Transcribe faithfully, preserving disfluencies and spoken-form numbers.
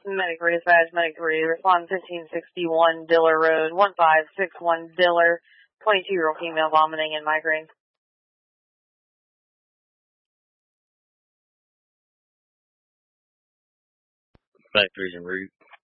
Medic three dispatch, Medic three, respond fifteen sixty-one Diller Road, one five six one Diller, twenty-two-year-old female vomiting and migraine. Medic three's en route.